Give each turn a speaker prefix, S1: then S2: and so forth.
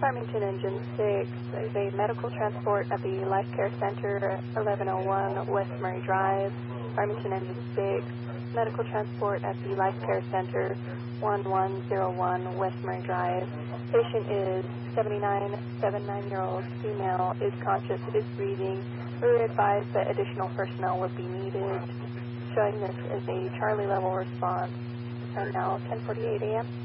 S1: Farmington Engine 6, there's a medical transport at the Life Care Center, 1101 West Murray Drive. Farmington Engine 6, medical transport at the Life Care Center, 1101 West Murray Drive. Patient is 79-year-old female, is conscious, is breathing. We were advised that additional personnel would be needed, showing this as a Charlie level response. And now 10:48 a.m.